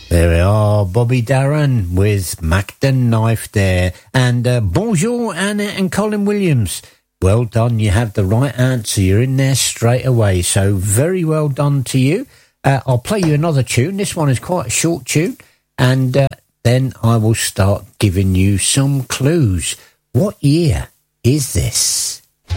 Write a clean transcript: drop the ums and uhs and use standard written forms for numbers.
There we are, Bobby Darin with Mac the Knife there. And bonjour, Anna and Colin Williams. Well done, you have the right answer. You're in there straight away, so very well done to you. I'll play you another tune. This one is quite a short tune, and then I will start giving you some clues. What year is this?